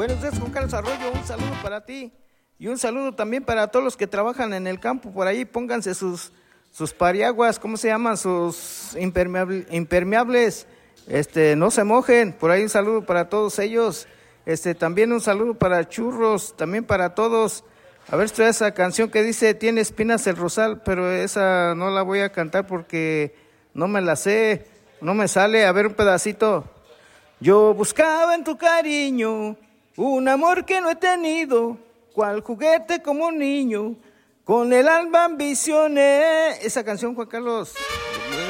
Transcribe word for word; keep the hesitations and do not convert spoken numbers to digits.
Buenos días, Juan Carlos Arroyo, un saludo para ti y un saludo también para todos los que trabajan en el campo por ahí. Pónganse sus, sus pariaguas, ¿cómo se llaman? Sus impermeable, impermeables, este, no se mojen. Por ahí un saludo para todos ellos. Este, también un saludo para Churros, también para todos. A ver, estoy esa canción que dice Tiene espinas el rosal, pero esa no la voy a cantar porque no me la sé, no me sale. A ver, un pedacito. Yo buscaba en tu cariño un amor que no he tenido, cual juguete como un niño, con el alma ambicioné. Esa canción, Juan Carlos.